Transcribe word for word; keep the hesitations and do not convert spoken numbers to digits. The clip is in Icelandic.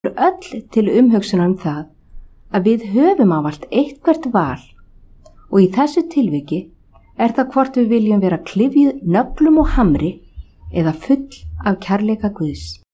öll til umhugsunar um það að við höfum ávallt eitthvert val og í þessu tilviki er það hvort við viljum vera klyfjuð nöglum og hamri eða full af kærleika Guðs.